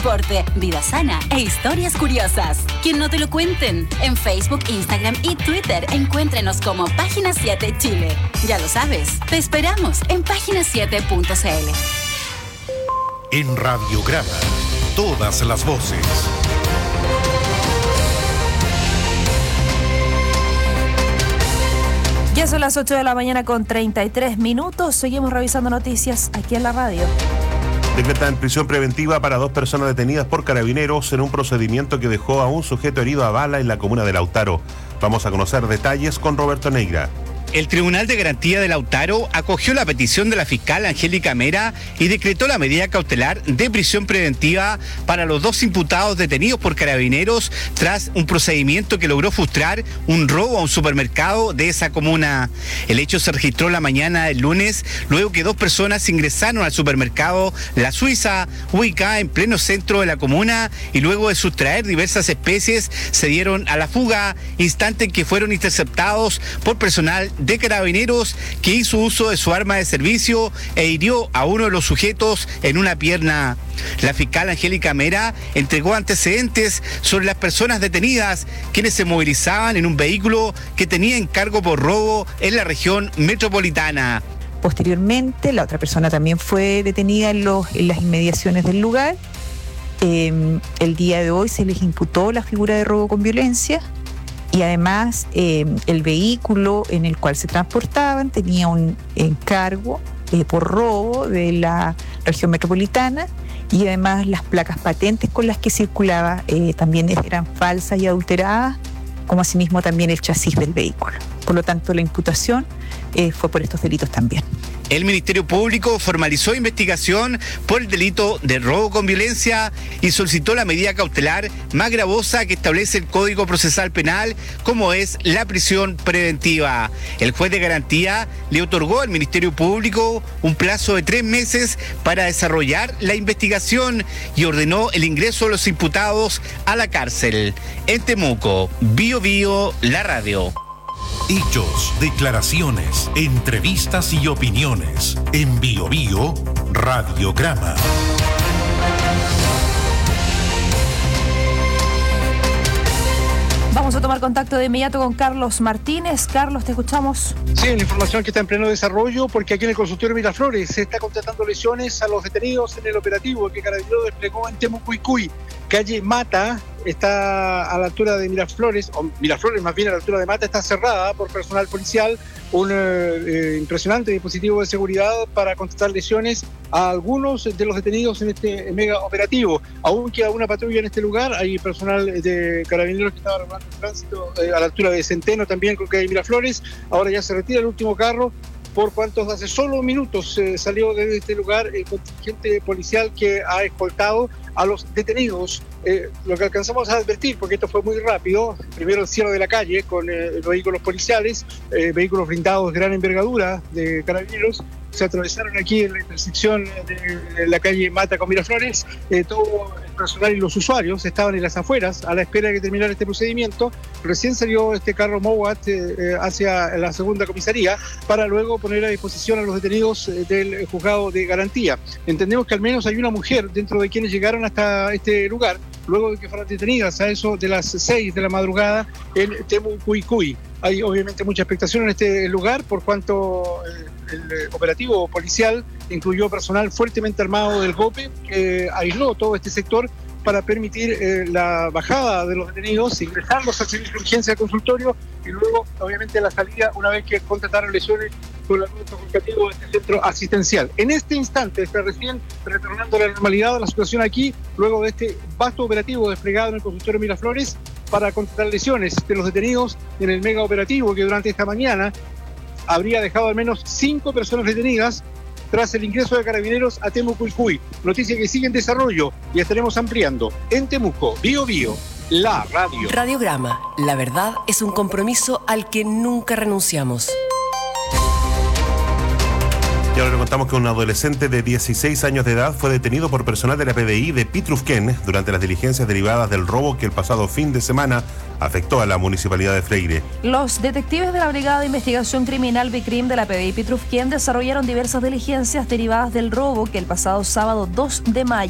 deporte, vida sana e historias curiosas. Que no te lo cuenten. En Facebook, Instagram y Twitter encuéntrenos como Página 7 Chile. Ya lo sabes, te esperamos en página7.cl. En Radiograma, todas las voces. Ya son las 8 de la mañana con 33 minutos. Seguimos revisando noticias aquí en la radio. Decretan prisión preventiva para 2 personas detenidas por carabineros en un procedimiento que dejó a un sujeto herido a bala en la comuna de Lautaro. Vamos a conocer detalles con Roberto Neira. El Tribunal de Garantía de Lautaro acogió la petición de la fiscal Angélica Mera y decretó la medida cautelar de prisión preventiva para los 2 imputados detenidos por carabineros tras un procedimiento que logró frustrar un robo a un supermercado de esa comuna. El hecho se registró la mañana del lunes, luego que 2 personas ingresaron al supermercado La Suiza, ubicada en pleno centro de la comuna, y luego de sustraer diversas especies se dieron a la fuga, instante en que fueron interceptados por personal de carabineros, que hizo uso de su arma de servicio e hirió a uno de los sujetos en una pierna. La fiscal Angélica Mera entregó antecedentes sobre las personas detenidas, quienes se movilizaban en un vehículo que tenía encargo por robo en la región metropolitana. Posteriormente, la otra persona también fue detenida en las inmediaciones del lugar. El día de hoy se les imputó la figura de robo con violencia. Y además el vehículo en el cual se transportaban tenía un encargo por robo de la región metropolitana, y además las placas patentes con las que circulaba también eran falsas y adulteradas, como asimismo también el chasis del vehículo. Por lo tanto, la imputación fue por estos delitos también. El Ministerio Público formalizó investigación por el delito de robo con violencia y solicitó la medida cautelar más gravosa que establece el Código Procesal Penal, como es la prisión preventiva. El juez de garantía le otorgó al Ministerio Público un plazo de 3 meses para desarrollar la investigación y ordenó el ingreso de los imputados a la cárcel. En Temuco, Bío Bío, la radio. Hechos, declaraciones, entrevistas y opiniones. En Bío Bío, Radiograma. Vamos a tomar contacto de inmediato con Carlos Martínez. Carlos, te escuchamos. Sí, la información que está en pleno desarrollo, porque aquí en el consultorio Miraflores se está contratando lesiones a los detenidos en el operativo que Carabineros desplegó en Temucuicuy. Calle Mata está a la altura de Miraflores, o Miraflores más bien a la altura de Mata, está cerrada por personal policial. Un impresionante dispositivo de seguridad para contratar lesiones a algunos de los detenidos en este mega operativo. Aún queda una patrulla en este lugar, hay personal de Carabineros que estaba regulando el tránsito a la altura de Centeno también con calle Miraflores. Ahora ya se retira el último carro, por cuanto hace solo minutos salió de este lugar el contingente policial que ha escoltado a los detenidos. Lo que alcanzamos a advertir, porque esto fue muy rápido, primero el cierre de la calle con vehículos policiales, vehículos blindados de gran envergadura de Carabineros, se atravesaron aquí en la intersección de la calle Mata con Miraflores. Todo el personal y los usuarios estaban en las afueras a la espera de que terminara este procedimiento. Recién salió este carro Mowat hacia la segunda comisaría para luego poner a disposición a los detenidos del juzgado de garantía. Entendemos que al menos hay una mujer dentro de quienes llegaron hasta este lugar luego de que fueron detenidas a eso de las 6 de la madrugada en Temucuicuy. Hay obviamente mucha expectación en este lugar por cuanto el operativo policial incluyó personal fuertemente armado del GOPE que aisló todo este sector para permitir la bajada de los detenidos, ingresarlos al servicio de urgencia al consultorio y luego obviamente la salida una vez que contrataron lesiones con el facultativo de este centro asistencial. En este instante está recién retornando a la normalidad la situación aquí, luego de este vasto operativo desplegado en el consultorio Miraflores para contratar lesiones de los detenidos en el mega operativo que durante esta mañana habría dejado al menos 5 personas detenidas tras el ingreso de Carabineros a Temucuicuy. Noticia que sigue en desarrollo y estaremos ampliando. En Temuco, Bío Bío, la radio. Radiograma. La verdad es un compromiso al que nunca renunciamos. Y ahora le contamos que un adolescente de 16 años de edad fue detenido por personal de la PDI de Pitrufquén durante las diligencias derivadas del robo que el pasado fin de semana afectó a la municipalidad de Freire. Los detectives de la Brigada de Investigación Criminal BICRIM de la PDI Pitrufquén desarrollaron diversas diligencias derivadas del robo que el pasado sábado 2 de mayo